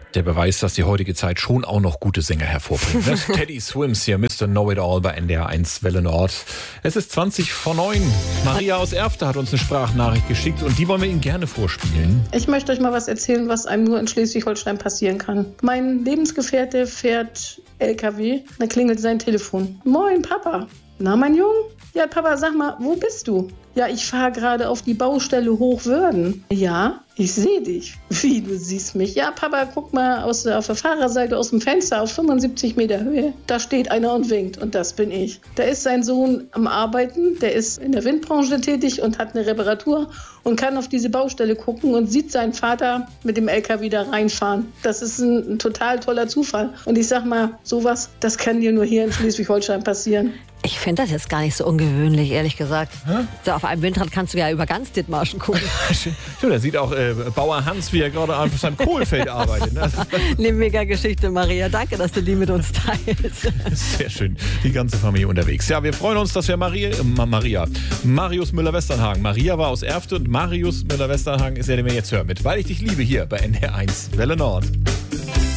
Der Beweis, dass die heutige Zeit schon auch noch gute Sänger hervorbringt. Ne? Teddy Swims hier, Mr. Know-It-All bei NDR 1 Welle Nord. Es ist 20:09. Maria aus Erfte hat uns eine Sprachnachricht geschickt und die wollen wir Ihnen gerne vorspielen. Ich möchte euch mal was erzählen, was einem nur in Schleswig-Holstein passieren kann. Mein Lebensgefährte fährt LKW, da klingelt sein Telefon. Moin, Papa. Na, mein Junge? Ja, Papa, sag mal, wo bist du? Ja, ich fahre gerade auf die Baustelle Hochwörden. Ja, ich sehe dich. Wie, du siehst mich? Ja, Papa, guck mal auf der Fahrerseite aus dem Fenster auf 75 Meter Höhe. Da steht einer und winkt und das bin ich. Da ist sein Sohn am Arbeiten, der ist in der Windbranche tätig und hat eine Reparatur und kann auf diese Baustelle gucken und sieht seinen Vater mit dem LKW da reinfahren. Das ist ein total toller Zufall. Und ich sag mal, sowas, das kann dir nur hier in Schleswig-Holstein passieren. Ich finde das jetzt gar nicht so ungewöhnlich, ehrlich gesagt. So, auf einem Windrad kannst du ja über ganz Dithmarschen gucken. Stimmt, da sieht auch Bauer Hans, wie er gerade auf seinem Kohlfeld arbeitet. Ne? Eine mega Geschichte, Maria. Danke, dass du die mit uns teilst. Sehr schön. Die ganze Familie unterwegs. Ja, wir freuen uns, dass wir Marius Müller-Westernhagen. Maria war aus Erfte und Marius Müller-Westernhagen ist der, den wir jetzt hören. Mit Weil ich dich liebe hier bei NDR 1 Welle Nord.